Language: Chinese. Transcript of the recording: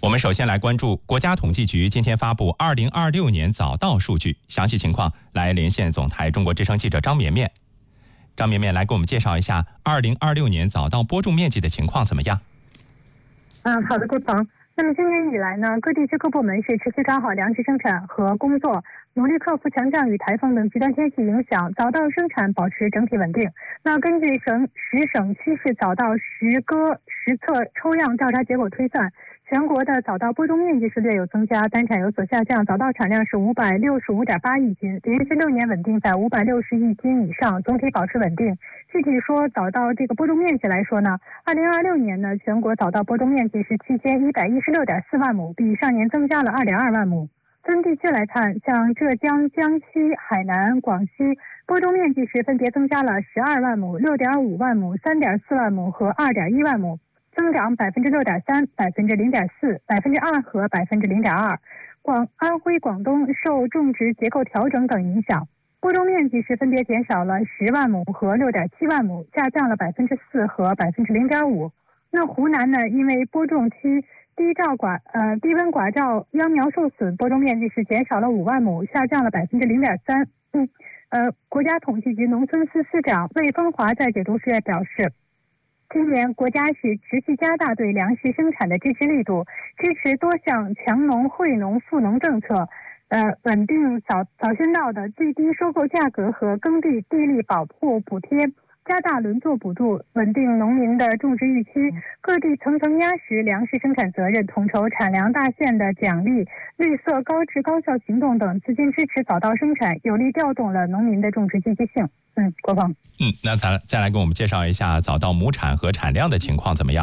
我们首先来关注国家统计局今天发布2026年早稻数据，详细情况来连线总台中国之声记者张绵绵。张绵绵来给我们介绍一下2026年早稻播种面积的情况怎么样？ 好的，顾鹏。那么今年以来呢，各地区各部门是持续抓好粮食生产和工作，努力克服强降雨、台风等极端天气影响，早稻生产保持整体稳定。那根据10省7市早稻实割实测抽样调查结果推算，全国的早稻播种面积是略有增加，单产有所下降，早稻产量是565.8亿斤，连续6年稳定在560亿斤以上，总体保持稳定。具体说早稻这个播种面积来说呢，2026年呢，全国早稻播种面积是7116.4万亩，比上年增加了2.2万亩。分地区来看，像浙江、江西、海南、广西播种面积是分别增加了12万亩、6.5万亩、3.4万亩和2.1万亩，增长6.3%、0.4%、2%和0.2%。安徽、广东受种植结构调整等影响，播种面积是分别减少了10万亩和6.7万亩，下降了4%和0.5%。那湖南呢，因为播种期低温寡照秧苗受损，播种面积是减少了5万亩，下降了0.3%。国家统计局农村司司长魏风华在解读时也表示，今年国家是持续加大对粮食生产的支持力度，支持多项强农、惠农、富农政策，稳定早先稻的最低收购价格和耕地地力保护补贴，加大轮作补助，稳定农民的种植预期，各地层层压实粮食生产责任，统筹产粮大县的奖励、绿色高质高效行动等资金支持早稻生产，有力调动了农民的种植积极性。国鹏。 那再来给我们介绍一下早稻亩产和产量的情况怎么样？